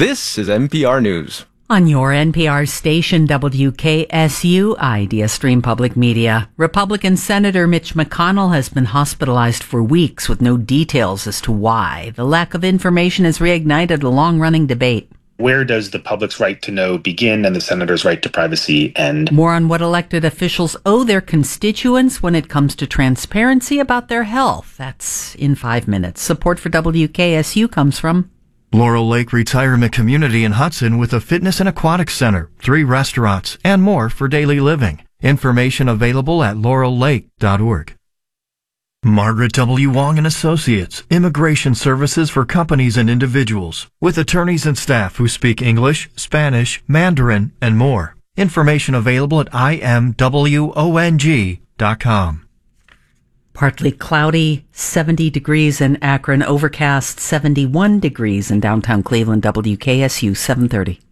This is NPR News. On your NPR station, WKSU, Idea Stream Public Media. Republican Senator Mitch McConnell has been hospitalized for weeks with no details as to why. The lack of information has reignited a long-running debate. Where does the public's right to know begin and the senator's right to privacy end? More on what elected officials owe their constituents when it comes to transparency about their health. That's in 5 minutes. Support for WKSU comes from Laurel Lake Retirement Community in Hudson with a fitness and aquatic center, 3 restaurants, and more for daily living. Information available at laurellake.org. Margaret W. Wong and Associates, immigration services for companies and individuals, with attorneys and staff who speak English, Spanish, Mandarin, and more. Information available at imwong.com. Partly cloudy, 70 degrees in Akron, overcast 71 degrees in downtown Cleveland, WKSU 730.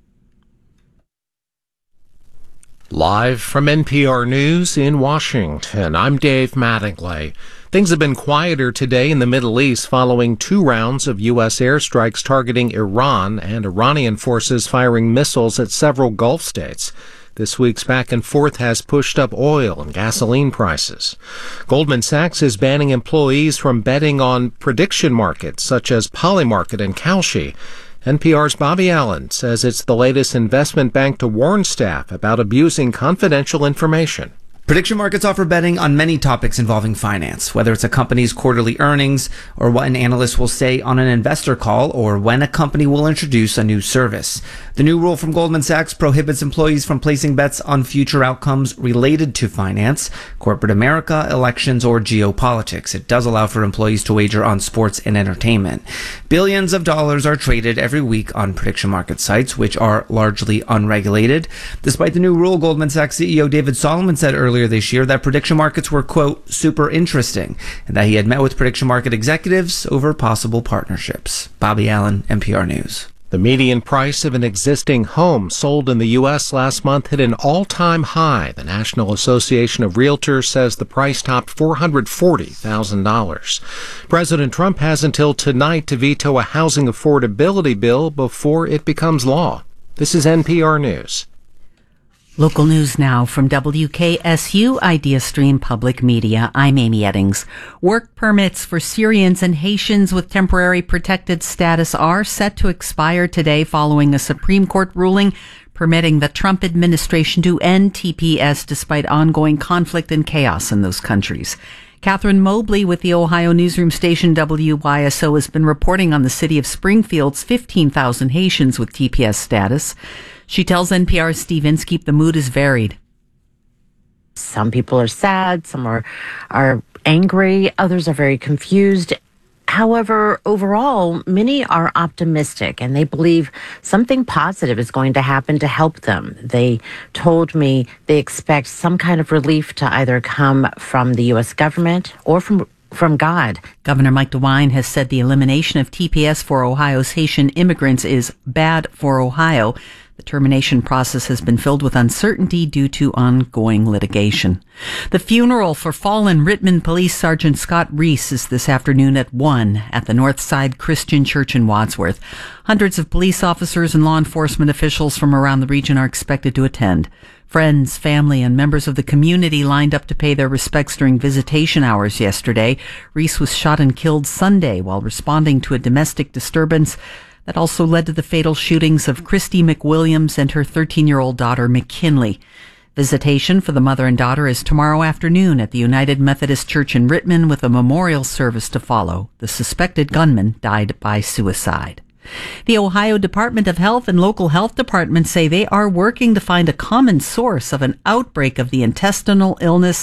Live from NPR News in Washington, I'm Dave Mattingly. Things have been quieter today in the Middle East following 2 rounds of U.S. airstrikes targeting Iran and Iranian forces firing missiles at several Gulf states. This week's back and forth has pushed up oil and gasoline prices. Goldman Sachs is banning employees from betting on prediction markets such as Polymarket and Kalshi. NPR's Bobby Allen says it's the latest investment bank to warn staff about abusing confidential information. Prediction markets offer betting on many topics involving finance, whether it's a company's quarterly earnings or what an analyst will say on an investor call or when a company will introduce a new service. The new rule from Goldman Sachs prohibits employees from placing bets on future outcomes related to finance, corporate America, elections, or geopolitics. It does allow for employees to wager on sports and entertainment. Billions of dollars are traded every week on prediction market sites, which are largely unregulated. Despite the new rule, Goldman Sachs CEO David Solomon said earlier this year that prediction markets were, quote, super interesting, and that he had met with prediction market executives over possible partnerships. Bobby Allen, NPR News. The median price of an existing home sold in the U.S. last month hit an all-time high. The National Association of Realtors says the price topped $440,000. President Trump has until tonight to veto a housing affordability bill before it becomes law. This is NPR News. Local news now from WKSU Idea Stream Public Media. I'm Amy Eddings. Work permits for Syrians and Haitians with temporary protected status are set to expire today following a Supreme Court ruling permitting the Trump administration to end TPS despite ongoing conflict and chaos in those countries. Catherine Mobley with the Ohio newsroom station WYSO has been reporting on the city of Springfield's 15,000 Haitians with TPS status. She tells NPR's Steve Inskeep the mood is varied. Some people are sad, some are angry, others are very confused. However, overall, many are optimistic and they believe something positive is going to happen to help them. They told me they expect some kind of relief to either come from the U.S. government or from God. Governor Mike DeWine has said the elimination of TPS for Ohio's Haitian immigrants is bad for Ohio. The termination process has been filled with uncertainty due to ongoing litigation. The funeral for fallen Rittman Police Sergeant Scott Reese is this afternoon at 1 at the Northside Christian Church in Wadsworth. Hundreds of police officers and law enforcement officials from around the region are expected to attend. Friends, family, and members of the community lined up to pay their respects during visitation hours yesterday. Reese was shot and killed Sunday while responding to a domestic disturbance that also led to the fatal shootings of Christy McWilliams and her 13-year-old daughter, McKinley. Visitation for the mother and daughter is tomorrow afternoon at the United Methodist Church in Rittman with a memorial service to follow. The suspected gunman died by suicide. The Ohio Department of Health and local health departments say they are working to find a common source of an outbreak of the intestinal illness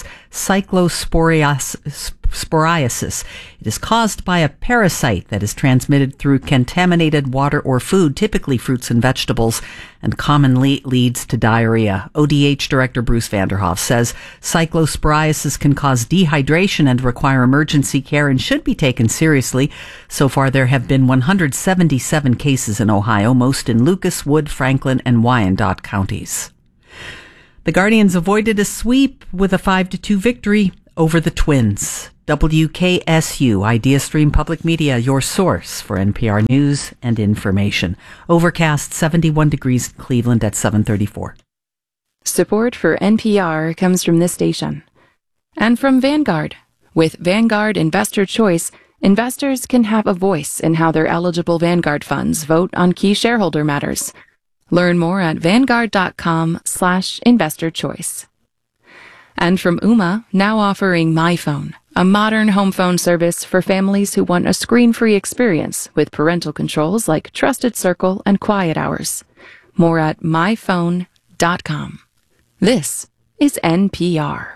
cyclosporiasis. It is caused by a parasite that is transmitted through contaminated water or food, typically fruits and vegetables, and commonly leads to diarrhea. ODH Director Bruce Vanderhoff says cyclosporiasis can cause dehydration and require emergency care and should be taken seriously. So far, there have been 177 cases in Ohio, most in Lucas, Wood, Franklin, and Wyandotte counties. The Guardians avoided a sweep with a 5-2 victory over the Twins. WKSU, Idea Stream Public Media, your source for NPR news and information. Overcast, 71 degrees in Cleveland at 7:34. Support for NPR comes from this station and from Vanguard. With Vanguard Investor Choice, investors can have a voice in how their eligible Vanguard funds vote on key shareholder matters. Learn more at vanguard.com/investorchoice. And from Ooma, now offering MyPhone, a modern home phone service for families who want a screen-free experience with parental controls like Trusted Circle and Quiet Hours. More at myphone.com. This is NPR.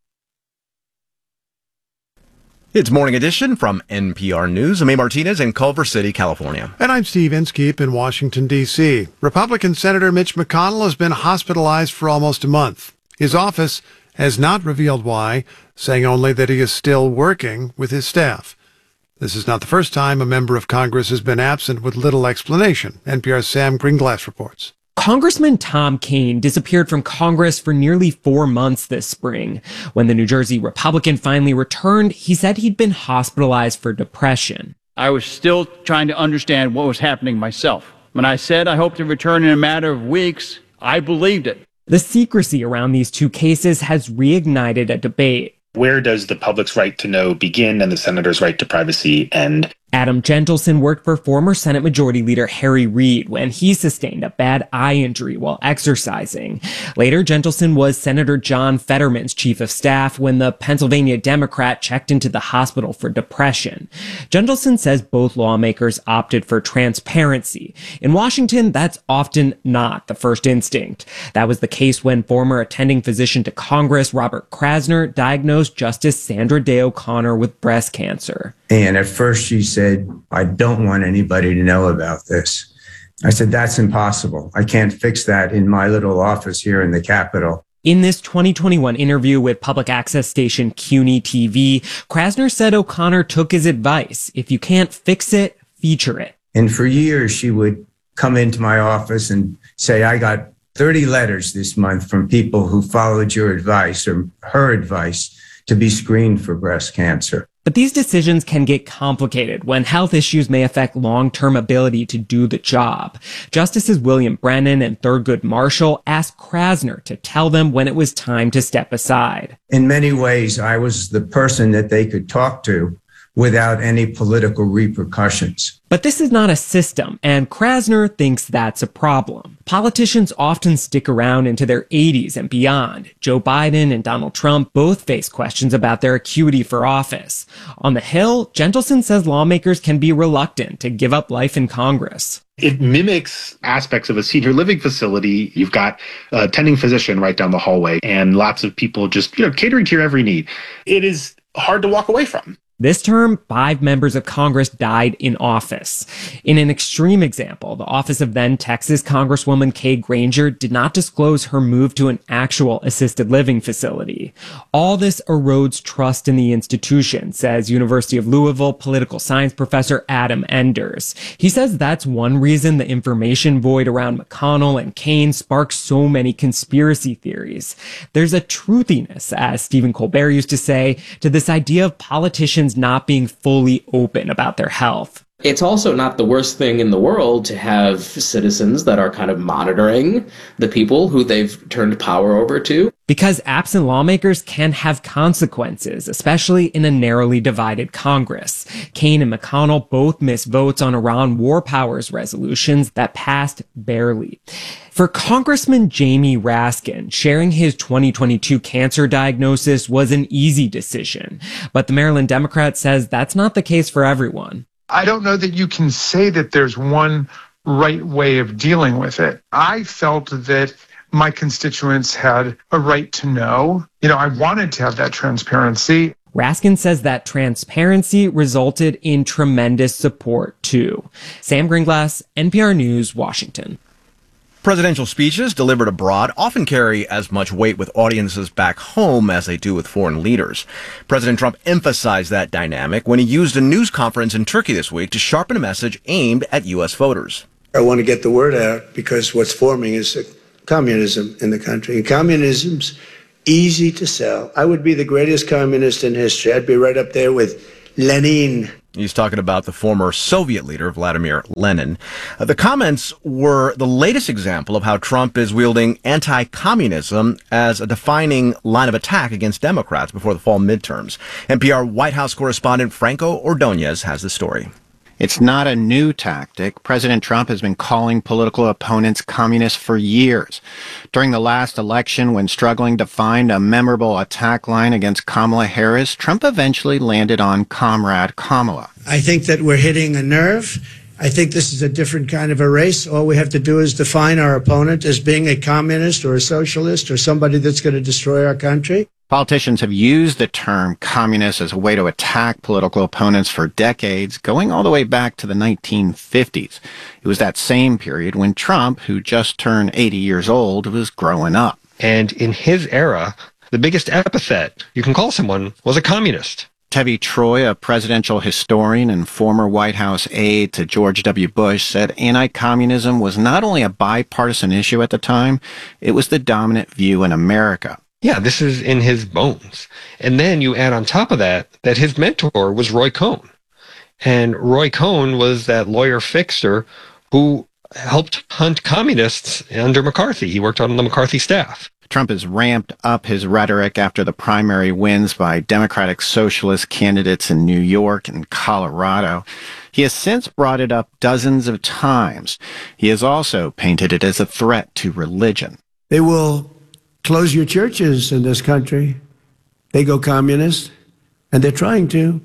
It's Morning Edition from NPR News. I'm A. Martinez in Culver City, California. And I'm Steve Inskeep in Washington, D.C. Republican Senator Mitch McConnell has been hospitalized for almost a month. His office has not revealed why, saying only that he is still working with his staff. This is not the first time a member of Congress has been absent with little explanation. NPR's Sam Greenglass reports. Congressman Tom Kean disappeared from Congress for nearly 4 months this spring. When the New Jersey Republican finally returned, he said he'd been hospitalized for depression. I was still trying to understand what was happening myself. When I said I hope to return in a matter of weeks, I believed it. The secrecy around these two cases has reignited a debate. Where does the public's right to know begin and the senator's right to privacy end? Adam Gentleson worked for former Senate Majority Leader Harry Reid when he sustained a bad eye injury while exercising. Later, Gentleson was Senator John Fetterman's chief of staff when the Pennsylvania Democrat checked into the hospital for depression. Gentleson says both lawmakers opted for transparency. In Washington, that's often not the first instinct. That was the case when former attending physician to Congress Robert Krasner diagnosed Justice Sandra Day O'Connor with breast cancer. And at first she said, I don't want anybody to know about this. I said, that's impossible. I can't fix that in my little office here in the Capitol. In this 2021 interview with public access station CUNY TV, Krasner said O'Connor took his advice. If you can't fix it, feature it. And for years, she would come into my office and say, I got 30 letters this month from people who followed your advice or her advice to be screened for breast cancer. But these decisions can get complicated when health issues may affect long-term ability to do the job. Justices William Brennan and Thurgood Marshall asked Krasner to tell them when it was time to step aside. In many ways, I was the person that they could talk to without any political repercussions. But this is not a system, and Krasner thinks that's a problem. Politicians often stick around into their 80s and beyond. Joe Biden and Donald Trump both face questions about their acuity for office. On the Hill, Gentleson says lawmakers can be reluctant to give up life in Congress. It mimics aspects of a senior living facility. You've got a attending physician right down the hallway and lots of people just, catering to your every need. It is hard to walk away from. This term, 5 members of Congress died in office. In an extreme example, the office of then Texas Congresswoman Kay Granger did not disclose her move to an actual assisted living facility. All this erodes trust in the institution, says University of Louisville political science professor Adam Enders. He says that's one reason the information void around McConnell and Kean sparks so many conspiracy theories. There's a truthiness, as Stephen Colbert used to say, to this idea of politicians not being fully open about their health. It's also not the worst thing in the world to have citizens that are kind of monitoring the people who they've turned power over to. Because absent lawmakers can have consequences, especially in a narrowly divided Congress. Kean and McConnell both missed votes on Iran war powers resolutions that passed barely. For Congressman Jamie Raskin, sharing his 2022 cancer diagnosis was an easy decision. But the Maryland Democrat says that's not the case for everyone. I don't know that you can say that there's one right way of dealing with it. I felt that my constituents had a right to know. I wanted to have that transparency. Raskin says that transparency resulted in tremendous support, too. Sam Greenglass, NPR News, Washington. Presidential speeches delivered abroad often carry as much weight with audiences back home as they do with foreign leaders. President Trump emphasized that dynamic when he used a news conference in Turkey this week to sharpen a message aimed at U.S. voters. I want to get the word out because what's forming is communism in the country. And communism's easy to sell. I would be the greatest communist in history. I'd be right up there with Lenin. He's talking about the former Soviet leader, Vladimir Lenin. The comments were the latest example of how Trump is wielding anti-communism as a defining line of attack against Democrats before the fall midterms. NPR White House correspondent Franco Ordonez has the story. It's not a new tactic. President Trump has been calling political opponents communists for years. During the last election, when struggling to find a memorable attack line against Kamala Harris, Trump eventually landed on Comrade Kamala. I think that we're hitting a nerve. I think this is a different kind of a race. All we have to do is define our opponent as being a communist or a socialist or somebody that's going to destroy our country. Politicians have used the term communist as a way to attack political opponents for decades, going all the way back to the 1950s. It was that same period when Trump, who just turned 80 years old, was growing up. And in his era, the biggest epithet you can call someone was a communist. Tevi Troy, a presidential historian and former White House aide to George W. Bush, said anti-communism was not only a bipartisan issue at the time, it was the dominant view in America. Yeah, this is in his bones. And then you add on top of that his mentor was Roy Cohn. And Roy Cohn was that lawyer fixer who helped hunt communists under McCarthy. He worked on the McCarthy staff. Trump has ramped up his rhetoric after the primary wins by Democratic Socialist candidates in New York and Colorado. He has since brought it up dozens of times. He has also painted it as a threat to religion. They will close your churches in this country. They go communist, and they're trying to.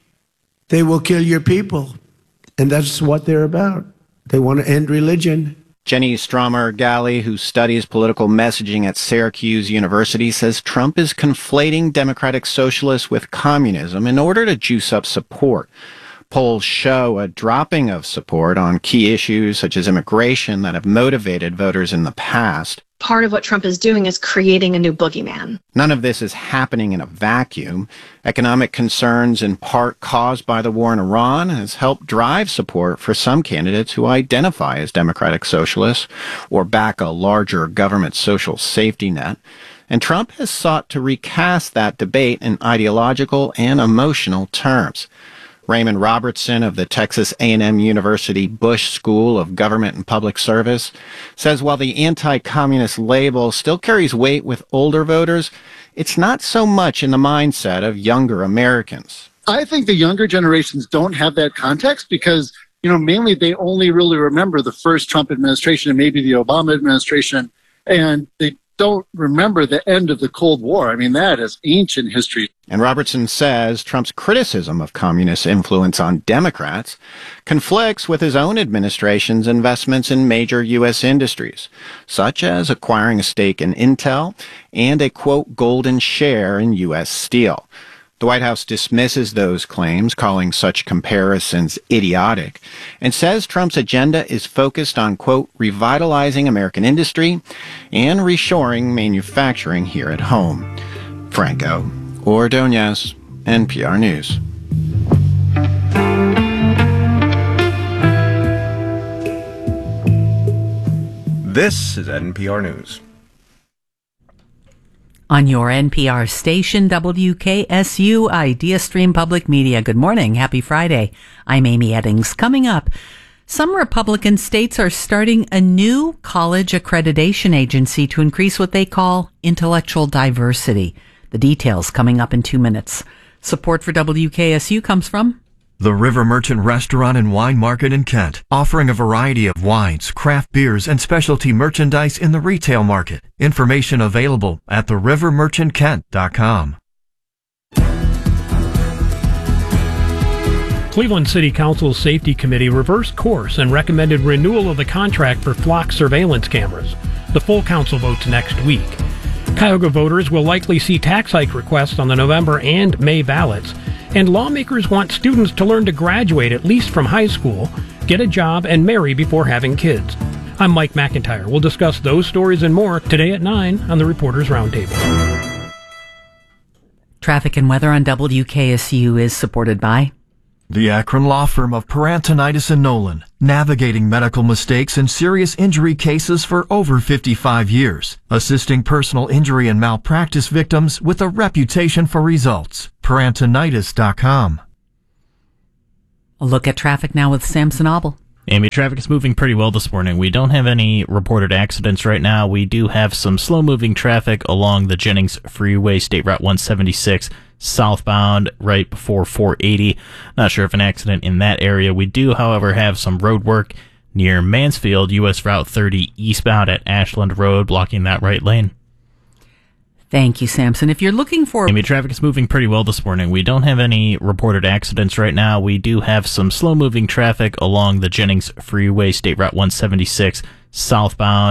They will kill your people, and that's what they're about. They want to end religion. Jenny Stromer-Galley, who studies political messaging at Syracuse University, says Trump is conflating democratic socialists with communism in order to juice up support. Polls show a dropping of support on key issues such as immigration that have motivated voters in the past. Part of what Trump is doing is creating a new boogeyman. None of this is happening in a vacuum. Economic concerns, in part caused by the war in Iran, has helped drive support for some candidates who identify as democratic socialists or back a larger government social safety net. And Trump has sought to recast that debate in ideological and emotional terms. Raymond Robertson of the Texas A&M University Bush School of Government and Public Service says while the anti-communist label still carries weight with older voters, it's not so much in the mindset of younger Americans. I think the younger generations don't have that context because, mainly they only really remember the first Trump administration and maybe the Obama administration, and they don't remember the end of the Cold War. I mean, that is ancient history. And Robertson says Trump's criticism of communist influence on Democrats conflicts with his own administration's investments in major U.S. industries, such as acquiring a stake in Intel and a, quote, golden share in U.S. Steel. The White House dismisses those claims, calling such comparisons idiotic, and says Trump's agenda is focused on, quote, revitalizing American industry and reshoring manufacturing here at home. Franco Ordonez, NPR News. This is NPR News. On your NPR station, WKSU Idea Stream Public Media. Good morning. Happy Friday. I'm Amy Eddings. Coming up, some Republican states are starting a new college accreditation agency to increase what they call intellectual diversity. The details coming up in 2 minutes. Support for WKSU comes from The River Merchant Restaurant and Wine Market in Kent, offering a variety of wines, craft beers, and specialty merchandise in the retail market. Information available at therivermerchantkent.com. Cleveland City Council's Safety Committee reversed course and recommended renewal of the contract for flock surveillance cameras. The full council votes next week. Cuyahoga voters will likely see tax hike requests on the November and May ballots. And lawmakers want students to learn to graduate at least from high school, get a job, and marry before having kids. I'm Mike McIntyre. We'll discuss those stories and more today at 9 on the Reporters Roundtable. Traffic and weather on WKSU is supported by The Akron law firm of Parantonitis and Nolan, navigating medical mistakes and serious injury cases for over 55 years, assisting personal injury and malpractice victims with a reputation for results. Parantonitis.com. A look at traffic now with Samson Obel. Amy, traffic is moving pretty well this morning. We don't have any reported accidents right now. We do have some slow-moving traffic along the Jennings Freeway, State Route 176, southbound right before 480. Not sure if an accident in that area. We do, however, have some road work near Mansfield, U.S. Route 30 eastbound at Ashland Road, blocking that right lane. Thank you, Samson. If you're looking for... Amy, traffic is moving pretty well this morning. We don't have any reported accidents right now. We do have some slow-moving traffic along the Jennings Freeway, State Route 176, southbound